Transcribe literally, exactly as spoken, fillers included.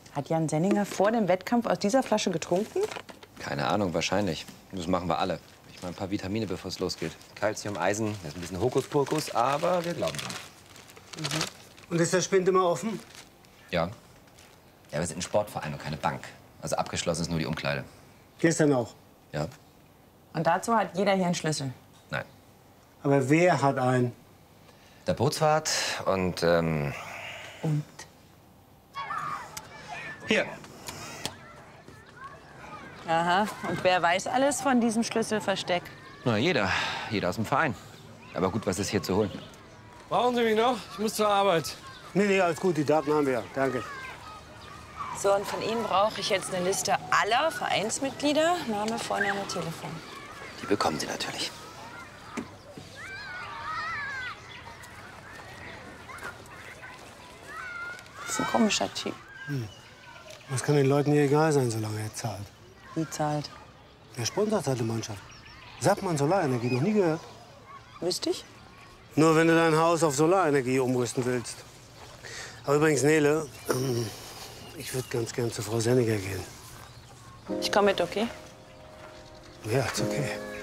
Hat Jan Senninger vor dem Wettkampf aus dieser Flasche getrunken? Keine Ahnung, wahrscheinlich. Das machen wir alle. Ich meine, ein paar Vitamine, bevor es losgeht. Calcium, Eisen, das ist ein bisschen Hokuspokus, aber wir glauben dran. Mhm. Und ist der Spind immer offen? Ja. Ja, wir sind ein Sportverein und keine Bank. Also abgeschlossen ist nur die Umkleide. Gestern auch? Ja. Und dazu hat jeder hier einen Schlüssel? Nein. Aber wer hat einen? Der Bootswart und, ähm... Und? Hier. Aha. Und wer weiß alles von diesem Schlüsselversteck? Na, jeder. Jeder aus dem Verein. Aber gut, was ist hier zu holen? Brauchen Sie mich noch? Ich muss zur Arbeit. Nee, nee, alles gut. Die Daten haben wir ja. Danke. So, und von Ihnen brauche ich jetzt eine Liste aller Vereinsmitglieder. Name, Vorname, Telefon. Die bekommen Sie natürlich. Das ist ein komischer Typ. Hm. Das kann den Leuten hier egal sein, solange er zahlt. Wie zahlt? Der sponsert seine Mannschaft. Sappmann Solarenergie, noch nie gehört? Wüsste ich? Nur wenn du dein Haus auf Solarenergie umrüsten willst. Aber übrigens, Nele, ähm, ich würde ganz gern zu Frau Senninger gehen. Ich komme mit, okay? Ja, ist okay.